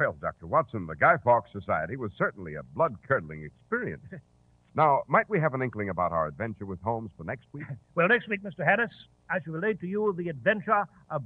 Well, Dr. Watson, the Guy Fawkes Society was certainly a blood-curdling experience. Now, might we have an inkling about our adventure with Holmes for next week? Well, next week, Mr. Harris, I shall relate to you the adventure of